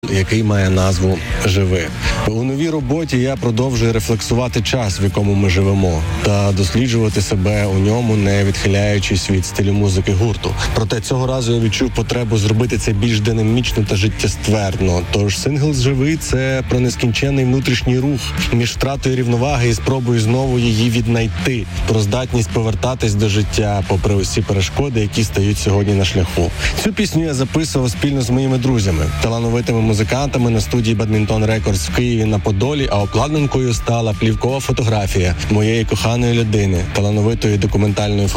який має назву «Живи». У новій роботі я продовжую рефлексувати час, в якому ми живемо, та досліджувати себе у ньому, не відхиляючись від стилю музики гурту. Проте цього разу я відчув потребу зробити це більш динамічно та життєствердно. Тож сингл «Живи» – це про нескінченний внутрішній рух між втратою рівноваги і спробою знову її віднайти, про здатність повертатись до життя попри усі перешкоди, які стають сьогодні на шляху. Цю пісню я записував спільно з моїми друзями, талановитими музикантами на студії Badminton Records в Києві на Подолі, а обкладинкою стала плівкова фотографія моєї коханої людини, талановитої документальної